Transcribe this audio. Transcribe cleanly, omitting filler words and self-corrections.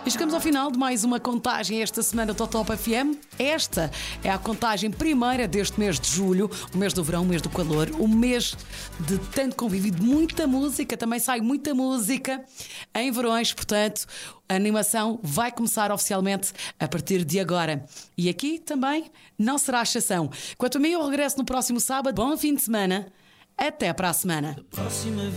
E chegamos ao final de mais uma contagem esta semana do Top FM. Esta é a contagem primeira deste mês de julho, o mês do verão, o mês do calor, o mês de tanto convívio, de muita música. Também sai muita música em verões, portanto, a animação vai começar oficialmente a partir de agora. E aqui também não será exceção. Quanto a mim, eu regresso no próximo sábado. Bom fim de semana. Até para a semana.